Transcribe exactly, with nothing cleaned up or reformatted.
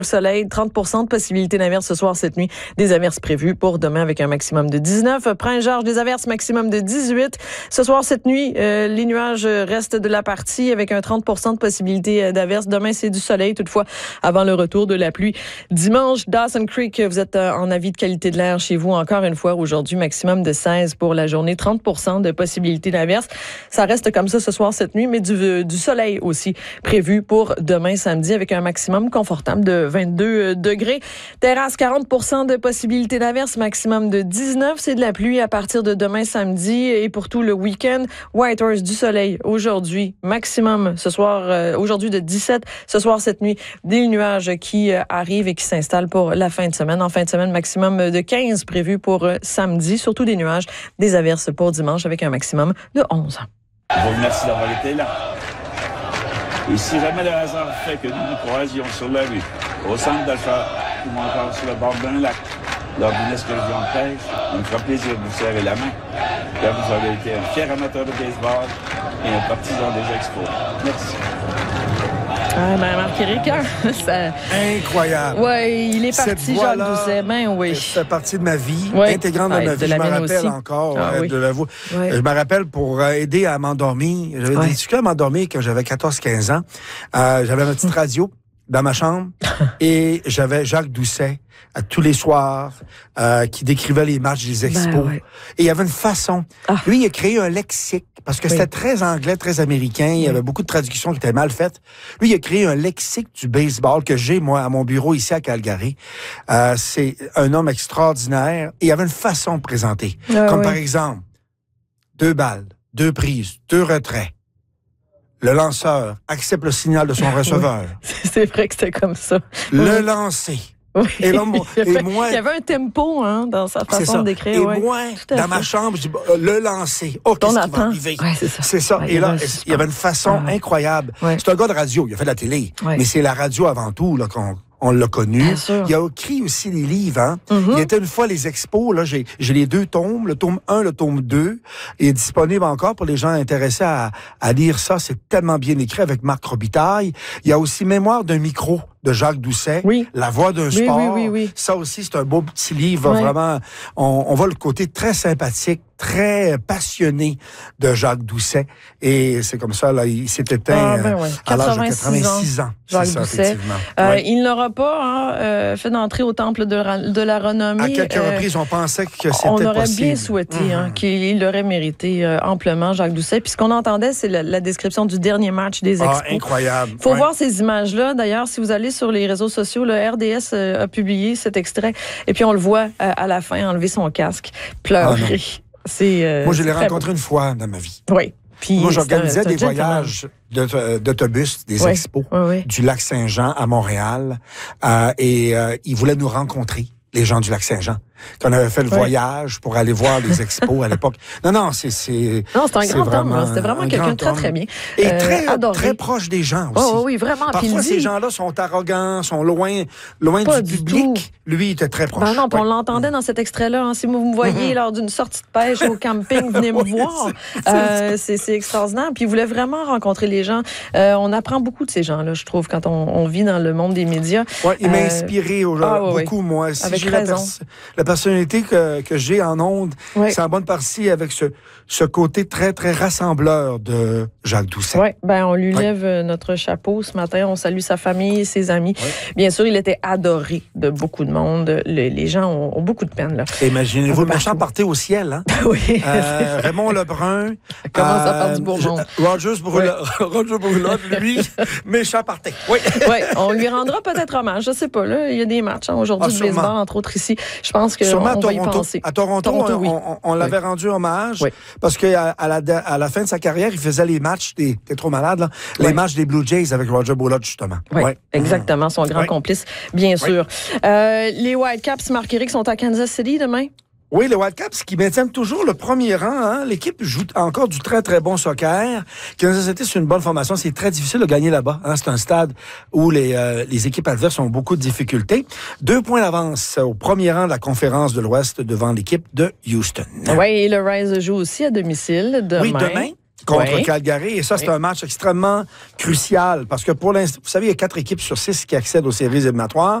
Soleil, trente pour cent de possibilité d'averse ce soir, cette nuit. Des averses prévues pour demain avec un maximum de dix-neuf. Prince-Georges, des averses maximum de dix-huit. Ce soir, cette nuit, euh, les nuages restent de la partie avec un trente pour cent de possibilité d'averse. Demain, c'est du soleil, toutefois, avant le retour de la pluie. Dimanche, Dawson Creek, vous êtes en avis de qualité de l'air chez vous encore une fois. Aujourd'hui, maximum de seize pour la journée. trente pour cent de possibilité d'averse. Ça reste comme ça ce soir, cette nuit, mais du, du soleil aussi prévu pour demain, samedi, avec un maximum confortable de vingt-deux degrés. Terrasse, quarante pour cent de possibilité d'averse, maximum de dix-neuf. C'est de la pluie à partir de demain samedi et pour tout le week-end. Whitehorse, du soleil aujourd'hui, maximum ce soir, euh, aujourd'hui de dix-sept, ce soir, cette nuit, des nuages qui euh, arrivent et qui s'installent pour la fin de semaine. En fin de semaine, maximum de quinze prévu pour euh, samedi, surtout des nuages, des averses pour dimanche avec un maximum de onze. Je vous remercie d'avoir été là. Et si jamais le hasard fait que nous nous croisions sur la rue, au centre d'achat ou encore sur le bord d'un lac, lors d'une excursion de pêche, il me fera plaisir de vous serrer la main, car vous avez été un fier amateur de baseball et un partisan des Expos. Merci. Ah, ben Marc-Éric, hein, ça... Incroyable. Oui, il est parti, Jacques Doucet. Ben oui. Ça fait partie de ma vie, oui. intégrante de ouais, ma de vie. Je me rappelle aussi. encore ah, euh, oui. de la voix. Oui. Je me rappelle pour aider à m'endormir. J'avais ouais. des difficultés à m'endormir quand j'avais quatorze quinze ans. Euh, j'avais ma petite radio dans ma chambre et j'avais Jacques Doucet à tous les soirs euh, qui décrivait les matchs des Expos. Ben ouais. Et il y avait une façon. Ah. Lui, il a créé un lexique parce que oui. c'était très anglais, très américain. Il y avait beaucoup de traductions qui étaient mal faites. Lui, il a créé un lexique du baseball que j'ai, moi, à mon bureau ici à Calgary. Euh, c'est un homme extraordinaire. Et il y avait une façon de présenter. Ah, Comme oui. par exemple, deux balles, deux prises, deux retraits. Le lanceur accepte le signal de son receveur. Oui. C'est vrai que c'était comme ça. Le oui. lancer. Oui. Et, là, moi, il, y avait, et moi, il y avait un tempo hein, dans sa façon de décrire. Et ouais. moi, dans fait. ma chambre, je dis le lancer. Oh, qu'est-ce qui va arriver? Ouais, c'est ça. C'est ça. Ouais, et là, il y avait une façon ah. incroyable. Ouais. C'est un gars de radio. Il a fait de la télé. Ouais. Mais c'est la radio avant tout là, qu'on on l'a connu. Il a écrit aussi des livres. Hein? Mm-hmm. Il était une fois les expos. Là, j'ai, j'ai les deux tomes, le tome un, le tome deux. Il est disponible encore pour les gens intéressés à, à lire ça. C'est tellement bien écrit avec Marc Robitaille. Il y a aussi Mémoire d'un micro de Jacques Doucet. Oui. La voix d'un oui, sport. Oui, oui, oui. Ça aussi, c'est un beau petit livre. Oui. Vraiment, on, on voit le côté très sympathique, très passionné de Jacques Doucet. Et c'est comme ça, là, il s'est éteint ah, ben ouais. à l'âge de quatre-vingt-six ans. Jacques c'est ça, Doucet. Effectivement. Euh, oui. Il n'aura pas hein, euh, fait d'entrée au temple de, de la renommée. À quelques euh, reprises, on pensait que c'était possible. On aurait possible. bien souhaité mm-hmm. hein, qu'il l'aurait mérité euh, amplement, Jacques Doucet. Puis ce qu'on entendait, c'est la, la description du dernier match des Expos. Ah, incroyable. Il faut ouais. voir ces images-là. D'ailleurs, si vous allez sur les réseaux sociaux, le R D S a publié cet extrait et puis on le voit euh, à la fin enlever son casque, pleurer. Ah c'est, euh, Moi, je l'ai rencontré beau. une fois dans ma vie. Oui. Puis Moi, j'organisais des voyages d'autobus, des oui. expos, oui, oui. du lac Saint-Jean à Montréal. Euh, et euh, ils voulaient nous rencontrer, les gens du lac Saint-Jean. Qu'on avait fait le oui. voyage pour aller voir les expos à l'époque. Non, non, c'est... c'est non, c'est un c'est grand vraiment, homme. C'était vraiment quelqu'un de très, très bien. Et euh, très, adoré. très proche des gens aussi. Oh oui, vraiment. Parfois, ces gens-là sont arrogants, sont loin, loin Pas du, du public. Tout. Lui, il était très proche. Ben non, oui. on l'entendait dans cet extrait-là. Hein. Si vous me voyez mm-hmm. lors d'une sortie de pêche au camping, venez me oui, voir. C'est, euh, c'est, c'est extraordinaire. Puis il voulait vraiment rencontrer les gens. Euh, on apprend beaucoup de ces gens-là, je trouve, quand on, on vit dans le monde des médias. Ouais, il euh, m'a inspiré ah, oui, beaucoup, oui. moi. Si avec j'ai raison. La, pers- la personnalité que que j'ai en ondes, oui. c'est en bonne partie avec ce, ce côté très, très rassembleur de Jacques Doucet. Oui, ben on lui oui. lève notre chapeau ce matin. On salue sa famille, ses amis. Oui. Bien sûr, il était adoré de beaucoup de monde. Le, les gens ont, ont beaucoup de peine. Là. Imaginez-vous, le méchant partait au ciel. Hein? oui. Euh, Raymond Lebrun. Commence à faire du Bourbon. Rogers Brulot, oui. Roger Brulot, lui, méchant partait. Oui. oui, on lui rendra peut-être hommage. Je sais pas, là. Il y a des matchs hein, aujourd'hui ah, de baseball, entre autres ici. Je pense qu'on on, on va y penser. À Toronto, Toronto oui. on, on l'avait oui. rendu hommage oui. parce qu'à à la, à la fin de sa carrière, il faisait les matchs des... T'es trop malade, là? Les oui. matchs des Blue Jays avec Roger Brulot, justement. Oui, oui. exactement. Son grand oui. complice, bien sûr. Oui. Euh, les Whitecaps, Marc-Éric, sont à Kansas City demain? Oui, les Whitecaps qui maintiennent toujours le premier rang. Hein? L'équipe joue encore du très, très bon soccer. Kansas City, c'est une bonne formation. C'est très difficile de gagner là-bas. Hein? C'est un stade où les, euh, les équipes adverses ont beaucoup de difficultés. Deux points d'avance au premier rang de la conférence de l'Ouest devant l'équipe de Houston. Oui, et le Rise joue aussi à domicile demain. Oui, demain. contre Oui. Calgary. Et ça, c'est Oui. un match extrêmement crucial parce que pour l'instant, vous savez, il y a quatre équipes sur six qui accèdent aux séries éliminatoires.